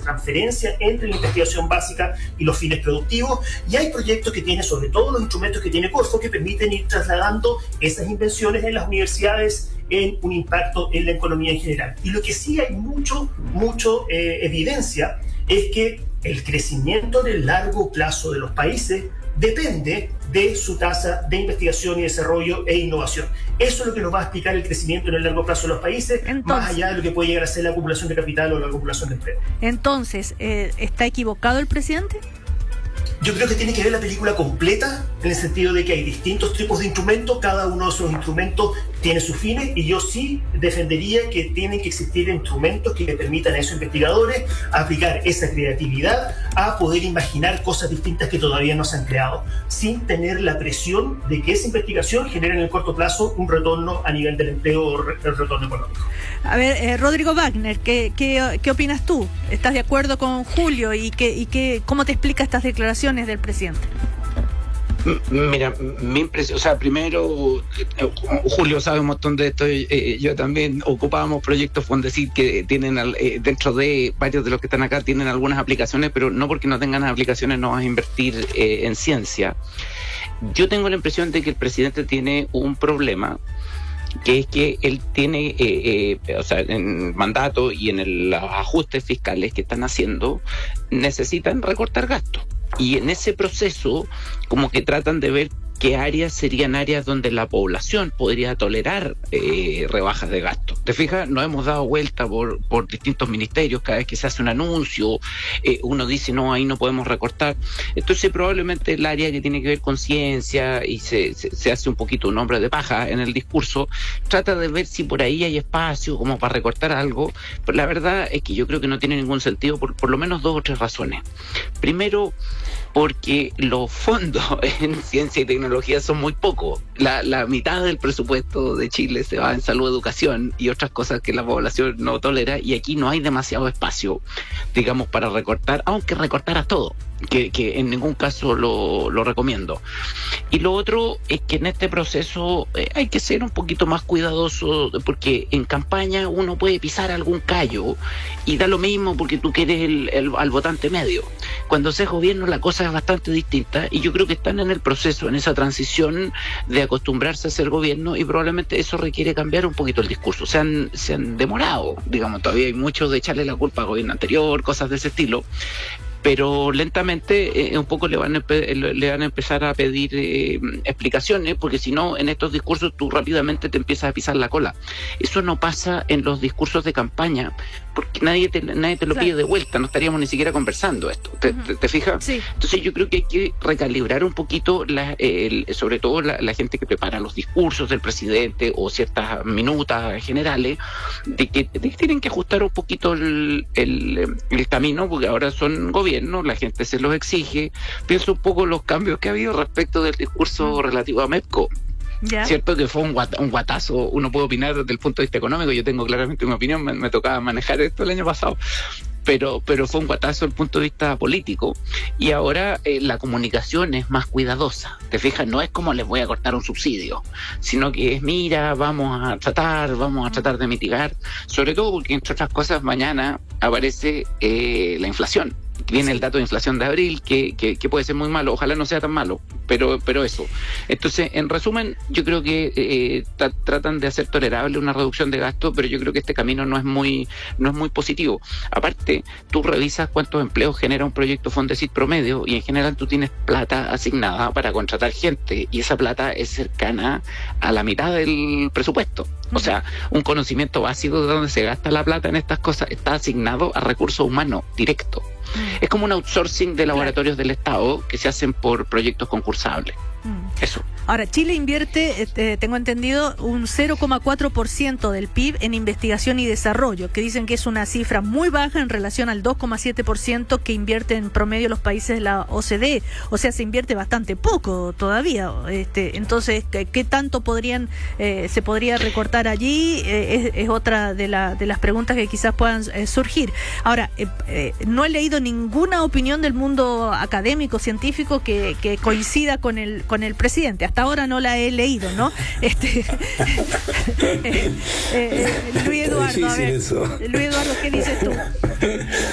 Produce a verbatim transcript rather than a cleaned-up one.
transferencia entre la investigación básica y los fines productivos, y hay proyectos que tienen, sobre todo los instrumentos que tiene Corfo, que permiten ir trasladando esas invenciones en las universidades en un impacto en la economía en general. Y lo que sí hay mucho, mucho eh, evidencia es que el crecimiento en el largo plazo de los países depende de su tasa de investigación y desarrollo e innovación. Eso es lo que nos va a explicar el crecimiento en el largo plazo de los países, entonces, más allá de lo que puede llegar a ser la acumulación de capital o la acumulación de empleo. Entonces, eh, ¿está equivocado el presidente? Yo creo que tiene que ver la película completa, en el sentido de que hay distintos tipos de instrumentos, cada uno de esos instrumentos tiene sus fines, y yo sí defendería que tienen que existir instrumentos que le permitan a esos investigadores aplicar esa creatividad a poder imaginar cosas distintas que todavía no se han creado, sin tener la presión de que esa investigación genere en el corto plazo un retorno a nivel del empleo o re- el retorno económico. A ver, eh, Rodrigo Wagner, ¿qué, qué, ¿qué opinas tú? ¿Estás de acuerdo con Julio? ¿Y, qué, y qué, cómo te explica estas declaraciones del presidente? Mira, mi impresión, o sea, primero, eh, Julio sabe un montón de esto, eh, yo también ocupábamos proyectos Fondesit que tienen, eh, dentro de varios de los que están acá, tienen algunas aplicaciones, pero no porque no tengan aplicaciones no vas a invertir eh, en ciencia. Yo tengo la impresión de que el presidente tiene un problema, que es que él tiene, eh, eh, o sea, en mandato y en el, los ajustes fiscales que están haciendo, necesitan recortar gastos. Y en ese proceso, como que tratan de ver qué áreas serían áreas donde la población podría tolerar eh, rebajas de gasto. ¿Te fijas? Nos hemos dado vuelta por, por distintos ministerios, cada vez que se hace un anuncio, eh, uno dice, no, ahí no podemos recortar. Entonces, probablemente el área que tiene que ver con ciencia, y se, se, se hace un poquito un hombre de paja en el discurso, trata de ver si por ahí hay espacio como para recortar algo, pero la verdad es que yo creo que no tiene ningún sentido por, por lo menos dos o tres razones. Primero, porque los fondos en ciencia y tecnología son muy pocos. La, la mitad del presupuesto de Chile se va en salud, educación y otras cosas que la población no tolera, y aquí no hay demasiado espacio, digamos, para recortar, aunque recortar a todo, que, que en ningún caso lo, lo recomiendo. Y lo otro es que en este proceso eh, hay que ser un poquito más cuidadoso, porque en campaña uno puede pisar algún callo y da lo mismo porque tú quieres el, el, al votante medio. Cuando se es gobierno la cosa es bastante distinta, y yo creo que están en el proceso, en esa transición de acostumbrarse a ser gobierno, y probablemente eso requiere cambiar un poquito el discurso. Se han, se han demorado, digamos, todavía hay mucho de echarle la culpa al gobierno anterior, cosas de ese estilo, pero lentamente eh, un poco le van, a, le van a empezar a pedir eh, explicaciones, porque si no, en estos discursos tú rápidamente te empiezas a pisar la cola. Eso no pasa en los discursos de campaña, porque nadie te, nadie te lo claro. pide de vuelta, no estaríamos ni siquiera conversando esto. ¿Te, uh-huh. te, te fijas? Sí. Entonces yo creo que hay que recalibrar un poquito, la, el, sobre todo la, la gente que prepara los discursos del presidente o ciertas minutas generales, de que, de que tienen que ajustar un poquito el, el, el camino, porque ahora son gobiernos, la gente se los exige. Pienso un poco en los cambios que ha habido respecto del discurso relativo a MEPCO. ¿Ya? Cierto que fue un, guata, un guatazo, uno puede opinar desde el punto de vista económico, yo tengo claramente una opinión, me, me tocaba manejar esto el año pasado, pero pero fue un guatazo desde el punto de vista político, y ahora eh, la comunicación es más cuidadosa, te fijas, no es como les voy a cortar un subsidio, sino que es, mira, vamos a tratar, vamos a tratar de mitigar, sobre todo porque, entre otras cosas, mañana aparece eh, la inflación. Viene el dato de inflación de abril, que, que, que puede ser muy malo, ojalá no sea tan malo, pero pero eso. Entonces, en resumen, yo creo que eh, tra- tratan de hacer tolerable una reducción de gasto, pero yo creo que este camino no es muy no es muy positivo. Aparte, tú revisas cuántos empleos genera un proyecto Fondesit promedio, y en general tú tienes plata asignada para contratar gente, y esa plata es cercana a la mitad del presupuesto. O sea, un conocimiento básico de dónde se gasta la plata en estas cosas está asignado a recursos humanos directo. Es como un outsourcing de laboratorios del Estado que se hacen por proyectos concursables. Eso. Ahora, Chile invierte, eh, tengo entendido, un cero coma cuatro por ciento del P I B en investigación y desarrollo, que dicen que es una cifra muy baja en relación al dos coma siete por ciento que invierte en promedio los países de la O C D E. O sea, se invierte bastante poco todavía. Este, entonces, ¿qué, qué tanto podrían eh, se podría recortar allí? Eh, es, es otra de, la, de las preguntas que quizás puedan eh, surgir. Ahora, eh, eh, no he leído ninguna opinión del mundo académico, científico, que, que coincida con el con el presidente. Hasta ahora no la he leído, ¿no? Este, eh, eh, Luis Eduardo, a ver, Luis Eduardo, ¿qué dices tú?